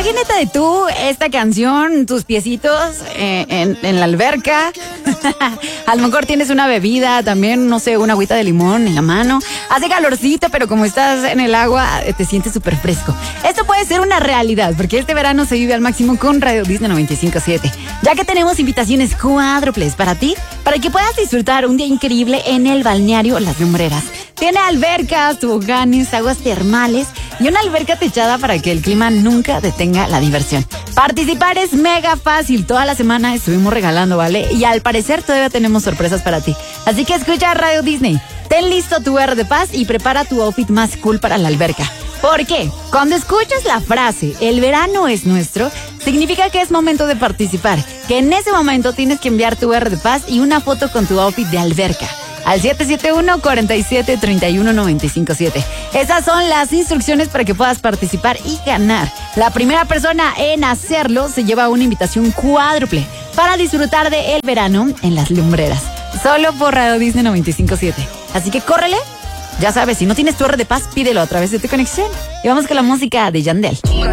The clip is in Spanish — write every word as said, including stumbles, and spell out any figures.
Imagínate tú esta canción, tus piecitos eh, en, en la alberca. A lo mejor tienes una bebida, también, no sé, una agüita de limón en la mano. Hace calorcito, pero como estás en el agua, te sientes súper fresco. Esto puede ser una realidad, porque este verano se vive al máximo con Radio Disney noventa y cinco punto siete. Ya que tenemos invitaciones cuádruples para ti, para que puedas disfrutar un día increíble en el balneario Las Lumbreras. Tiene albercas, toboganes, aguas termales y una alberca techada para que el clima nunca detenga la diversión. Participar es mega fácil. Toda la semana estuvimos regalando, ¿vale? Y al parecer todavía tenemos sorpresas para ti. Así que escucha Radio Disney. Ten listo tu R de paz y prepara tu outfit más cool para la alberca. ¿Por qué? Cuando escuchas la frase, el verano es nuestro, significa que es momento de participar. Que en ese momento tienes que enviar tu R de paz y una foto con tu outfit de alberca al siete siete uno, cuatro siete, tres uno nueve cinco siete. Esas son las instrucciones para que puedas participar y ganar. La primera persona en hacerlo se lleva una invitación cuádruple para disfrutar de el verano en Las Lumbreras. Solo por Radio Disney noventa y cinco punto siete. Así que córrele. Ya sabes, si no tienes tu R de paz, pídelo a través de tu conexión. Y vamos con la música de Yandel.